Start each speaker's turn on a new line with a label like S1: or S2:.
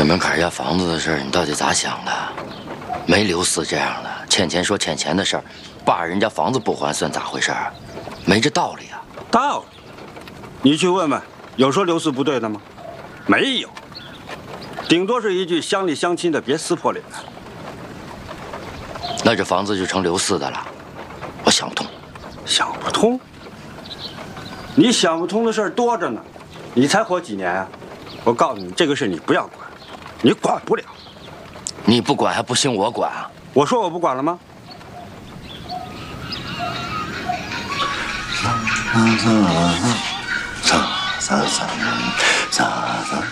S1: 这门槛压房子的事儿，你到底咋想的？没刘四这样的，欠钱说欠钱的事儿，霸人家房子不还算咋回事儿？没这道理啊！
S2: 道理？你去问问，有说刘四不对的吗？没有，顶多是一句乡里乡亲的，别撕破脸。
S1: 那这房子就成刘四的了，我想不通。
S2: 想不通？你想不通的事儿多着呢，你才活几年啊？我告诉你，这个事你不要管，你管不了。
S1: 你不管还不行我管啊？
S2: 我说我不管了吗？